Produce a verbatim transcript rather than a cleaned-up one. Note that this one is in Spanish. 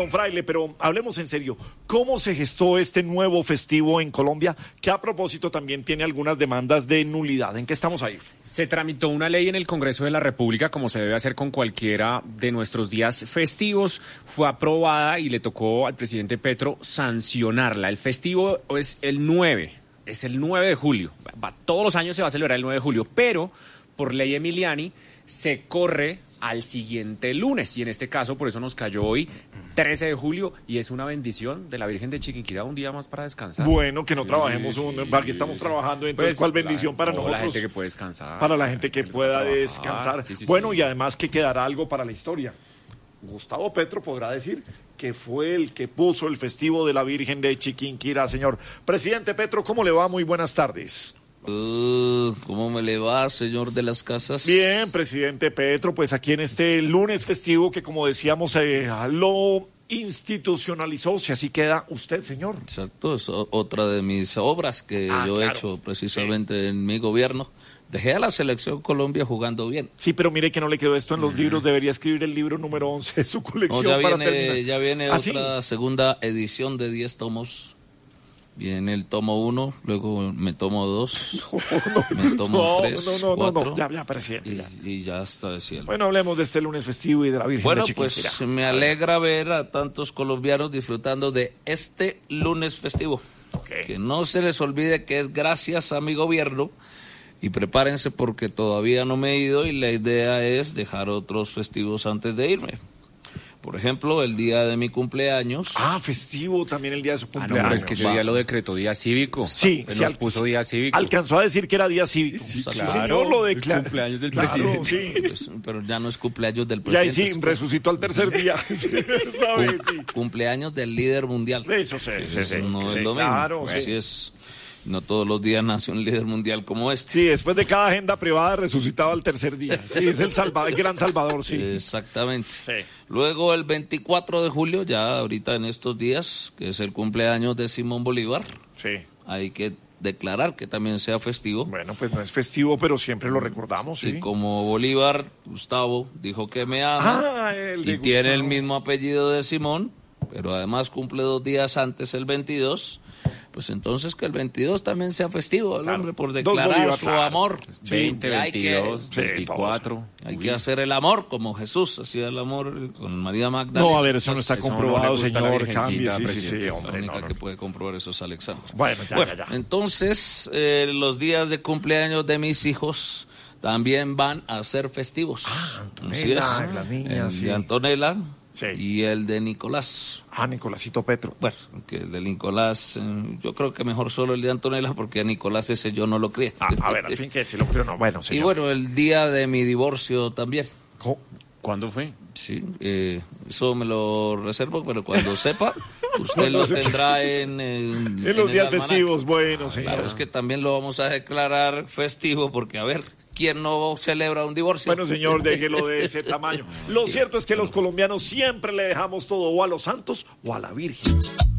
don Fraile, pero hablemos en serio. ¿Cómo se gestó este nuevo festivo en Colombia, que a propósito también tiene algunas demandas de nulidad? ¿En qué estamos ahí? Se tramitó una ley en el Congreso de la República, como se debe hacer con cualquiera de nuestros días festivos. Fue aprobada y le tocó al presidente Petro sancionarla. El festivo es el nueve, es el nueve de julio. Va, todos los años se va a celebrar el nueve de julio, pero por ley Emiliani se corre al siguiente lunes, y en este caso por eso nos cayó hoy trece de julio, y es una bendición de la Virgen de Chiquinquirá, un día más para descansar. Bueno, que no sí, trabajemos, sí, un, sí, aquí estamos sí, trabajando, entonces pues, ¿cuál bendición la, para no, nosotros? La gente que puede descansar. Para la gente que la pueda gente descansar. Sí, sí, bueno, sí. Y además que quedará algo para la historia. Gustavo Petro podrá decir que fue el que puso el festivo de la Virgen de Chiquinquirá, señor. Presidente Petro, ¿cómo le va? Muy buenas tardes. Uh, ¿Cómo me le va, señor de las casas? Bien, presidente Petro, pues aquí en este lunes festivo que, como decíamos, eh, lo institucionalizó, si así queda usted, señor. Exacto, es otra de mis obras que ah, yo claro. he hecho precisamente sí. en mi gobierno. Dejé a la selección Colombia jugando bien. Sí, pero mire que no le quedó esto en los mm. libros, debería escribir el libro número once de su colección no, ya para viene, terminar. Ya viene ¿Ah, otra sí? segunda edición de diez tomos. Viene el tomo uno, luego me tomo dos, no, no, me tomo no, tres, no, no, cuatro, no, no, ya, ya, presidente. Y, y ya está de cielo. Bueno, hablemos de este lunes festivo y de la Virgen bueno, de Chiquinquirá. Pues me alegra ver a tantos colombianos disfrutando de este lunes festivo. Okay. Que no se les olvide que es gracias a mi gobierno, y prepárense porque todavía no me he ido y la idea es dejar otros festivos antes de irme. Por ejemplo, el día de mi cumpleaños. Ah, festivo también el día de su cumpleaños. Ah, no, es que ese día lo decretó día cívico. Sí, se sí, nos al, puso día cívico. Alcanzó a decir que era día cívico. Sí, sí claro, señor, lo declaró. El cumpleaños del claro, presidente. Sí. Pues, pero ya no es cumpleaños del Ya presidente. sí, resucitó al tercer día. ¿Sabes? Sí. Cumpleaños del líder mundial. Eso sí, sí, sí. No sí, es lo claro, mismo. sí. Así es. No todos los días nace un líder mundial como este. Sí, después de cada agenda privada resucitado al tercer día. Sí, es el, salva, el gran salvador, sí. Exactamente. Sí. Luego el veinticuatro de julio, ya ahorita en estos días, que es el cumpleaños de Simón Bolívar. Sí. Hay que declarar que también sea festivo. Bueno, pues no es festivo, pero siempre lo recordamos, sí. Y como Bolívar, Gustavo, dijo que me ama, ah, el de y Gustavo. Tiene el mismo apellido de Simón, pero además cumple dos días antes, el veintidós, pues entonces que el veintidós también sea festivo, el claro. hombre, por declarar su claro. amor. Sí, veinte, veintidós, que, veinticuatro. Hay Uy. que hacer el amor como Jesús hacía el amor con María Magdalena. No, a ver, eso no está Eso comprobado, no señor. Cambie, sí, sí, sí, La hombre. única No, no. que puede comprobar eso es Alexandra. Bueno, ya, bueno, ya, ya. Entonces, eh, los días de cumpleaños de mis hijos también van a ser festivos. Ah, Así Antonella, es. la niña, El sí. de Antonella Sí. y el de Nicolás. Ah, Nicolásito Petro. Bueno, que el de Nicolás, eh, yo creo que mejor solo el de Antonella, porque a Nicolás ese yo no lo crié. Ah, a ver, al fin que si lo creo, no. Bueno, señor. Y bueno, el día de mi divorcio también. ¿Cómo? ¿Cuándo fue? Sí, eh, eso me lo reservo, pero cuando sepa, usted lo tendrá en, en, En los en días el almanaque. festivos, bueno, señor. Claro, es que también lo vamos a declarar festivo, porque a ver, ¿quién no celebra un divorcio? Bueno, señor, déjelo de ese tamaño. Lo cierto es que los colombianos siempre le dejamos todo o a los santos o a la Virgen.